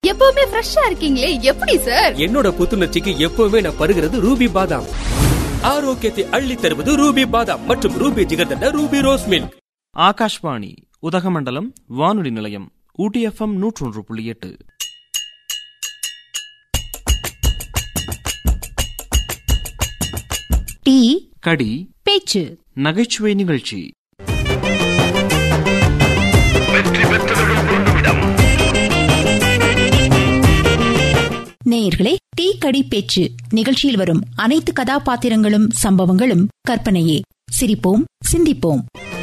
எப்பவுமே ஃப்ரெஷ்ஷா இருக்கீங்களே, எப்படி சார்? என்னோட புத்துணர்ச்சிக்கு எப்பவுமே நான் பருகிறது ரூபி பாதாம். ஆரோக்கியத்தை அள்ளி தருவது ரூபி பாதாம் மற்றும் Ruby jigarthanda Ruby rose milk. Akashvani Udhagamandalam வானொலி நிலையம் ஊட்டி FM 101.8. டீ கடி பேச்சு நகைச்சுவை நிகழ்ச்சி. நேயர்களே, டீ கடி பேச்சு நிகழ்ச்சியில் வரும் அனைத்து கதாபாத்திரங்களும் சம்பவங்களும் கற்பனையே. சிரிப்போம், சிந்திப்போம்.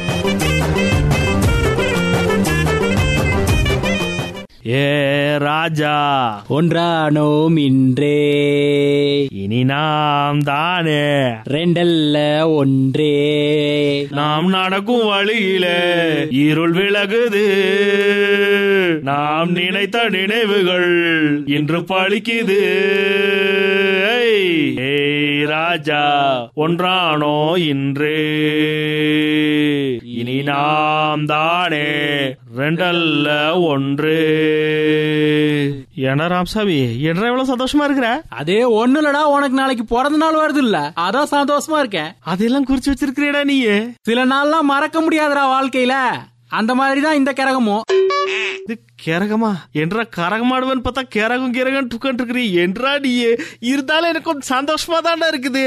ஏ ராஜா ஒன்றானோம் இன்றே, இனி நாம் தானே ரெண்டல்ல ஒன்றே, நாம் நடக்கும் வழியில இருள் விலகுது, நாம் நினைத்த நினைவுகள் இன்று பழிக்குது. ஏய் ராஜா ஒன்றானோ இன்றே, இனி நாம் தானே ரெண்டல்ல ஒன்று. என்ன ராம்சாமி, என்ன எவ்வளவு சந்தோஷமா இருக்கிற? அதே ஒண்ணு இல்லடா, உனக்கு நாளைக்கு பிறந்த நாள் வருது இல்ல, அதான் சந்தோஷமா இருக்கேன். அதெல்லாம் குறிச்சு வச்சிருக்கிறேடா நீ. சில நாள்லாம் மறக்க முடியாதுடா வாழ்க்கையில, அந்த மாதிரிதான் இந்த கிரகமும். இது கிரகமா என்றா? கரகமாடுவன் பார்த்தா கிரகம் கிரகம் டுக்கன் இருக்கிறீ என்றா நீ. இருந்தாலும் எனக்கு கொஞ்சம் சந்தோஷமா தான்டா இருக்குது.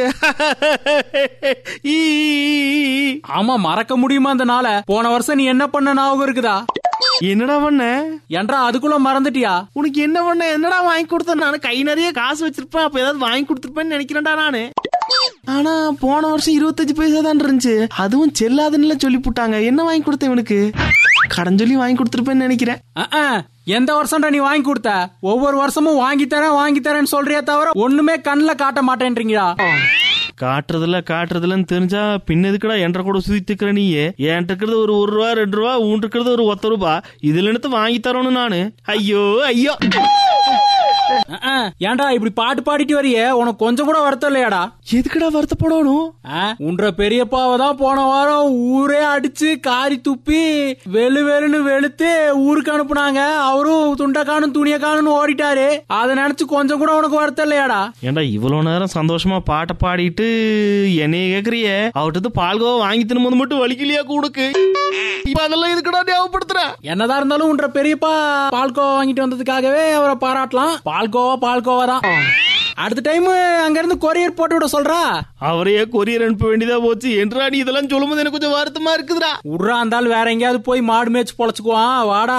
ஆமா, மறக்க முடியுமா அந்த நாள? போன வருஷம் நீ என்ன பண்ண ஞாபகம் இருக்குதா? என்னடா பண்ண? என்றா அதுக்குள்ள மறந்துட்டியா? உனக்கு என்ன பண்ண? என்னடா வாங்கி கொடுத்த? நானு கை நிறைய காசு வச்சிருப்பேன், அப்ப ஏதாவது வாங்கி கொடுத்துருப்பேன்னு நினைக்கிறேன்டா நானு. ஆனா போன வருஷம் 25 பைசா தான் இருந்துச்சு, அதுவும் செல்லாதுன்னு சொல்லி போட்டாங்க. என்ன வாங்கி கொடுத்த இவனுக்கு? கடன் சொல்லி வாங்கி கொடுத்துருப்பேன்னு நினைக்கிறேன். எந்த வருஷம்டா நீ வாங்கி கொடுத்த? ஒவ்வொரு வருஷமும் வாங்கி தரேன்னு சொல்றியே தவிர ஒண்ணுமே கண்ணுல காட்ட மாட்டேன்றீங்களா? காட்டுறதுலன்னு தெரிஞ்சா பின்ன எதுக்குடா என்ற கூட சுத்திக்கிற நீ? என்கிட்ட இருக்கிறது ஒரு ரூபா 2 ரூபா, உன் இருக்கிறது ஒரு 10 ரூபா, இதுல எடுத்து வாங்கி தரணும் நானு. ஐயோ ஐயோ, ஏன்டா இப்படி பாட்டு பாடிட்டு வரையே? உனக்கு கொஞ்சம் கூட வருத்தம் இல்லையாடா? எதுக்குடா வருத்தப்படணும்? உன்ற பெரியப்பாவை தான் போன வாரம் ஊரே அடிச்சு காரி துப்பி வெளுன்னு வெளுத்து ஊருக்கு அனுப்புனாங்க. அவரும் துண்டக்கானும் துணியக்கானு ஓடிட்டாரு. அதை நினைச்சு கொஞ்சம் கூட உனக்கு வருத்தம் இல்லையாடா? ஏன்டா இவ்வளவு நேரம் சந்தோஷமா பாட்டை பாடிட்டு என்னைய கேக்குறிய? அவர்கிட்ட பால்கோவா வாங்கி தின்னும் மட்டும் வலிக்கலையா கூடுக்கு? இப்ப அதெல்லாம் எதுக்குடா ஞாபகப்படுத்துற? என்னதான் இருந்தாலும் உன்ற பெரியப்பா பால்கோவா வாங்கிட்டு வந்ததுக்காகவே அவரை பாராட்டலாம். பால்கோவா தான். அடுத்த டைம் அங்க இருந்து கொரியர் போட்டு விட சொல்றா. அவரையே கொரியர் அனுப்ப வேண்டியதா போச்சு. என்றா நீ இதெல்லாம் சொல்லும் போது எனக்கு கொஞ்சம் வருத்தமா இருக்குதுடா. உட்றா, இருந்தாலும் வேற எங்கேயாவது போய் மாடு மேய்ச்சி பொழைச்சுக்குவான். வாடா.